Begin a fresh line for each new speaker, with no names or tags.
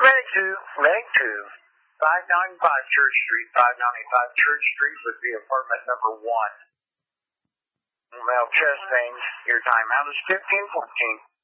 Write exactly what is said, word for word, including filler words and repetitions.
Leg two, leg two. five ninety-five Church Street, five ninety-five Church Street would be apartment number one. Male chest veins, your timeout is fifteen fourteen.